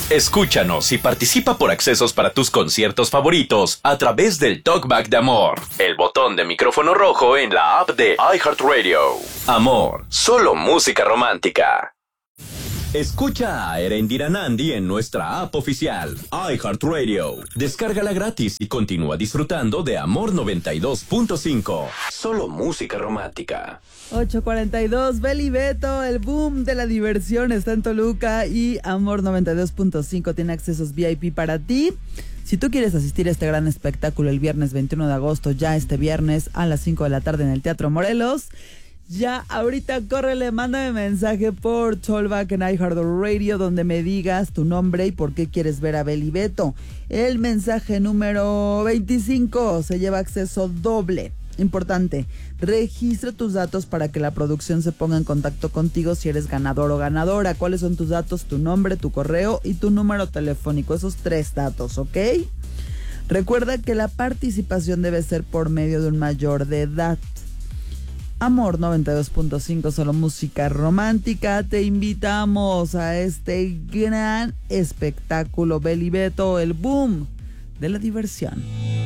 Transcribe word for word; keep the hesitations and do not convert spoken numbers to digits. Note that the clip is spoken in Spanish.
Escúchanos y participa por accesos para tus conciertos favoritos a través del Talkback de Amor, el botón de micrófono rojo en la app de iHeartRadio. Amor, solo música romántica. Escucha a Erendira Nandi en nuestra app oficial, iHeartRadio. Descárgala gratis y continúa disfrutando de Amor noventa y dos punto cinco. Solo música romántica. ocho cuarenta y dos, Beli Beto, el boom de la diversión está en Toluca y Amor noventa y dos punto cinco tiene accesos V I P para ti. Si tú quieres asistir a este gran espectáculo el viernes veintiuno de agosto, ya este viernes a las cinco de la tarde en el Teatro Morelos, ya ahorita córrele, mándame mensaje por Talkback en iHeartRadio donde me digas tu nombre y por qué quieres ver a Beli Beto. El mensaje número veinticinco se lleva acceso doble. Importante, registra tus datos para que la producción se ponga en contacto contigo si eres ganador o ganadora. ¿Cuáles son tus datos? Tu nombre, tu correo y tu número telefónico. Esos tres datos, ¿ok? Recuerda que la participación debe ser por medio de un mayor de edad. Amor noventa y dos punto cinco, solo música romántica. Te invitamos a este gran espectáculo Beli Beto, el boom de la diversión.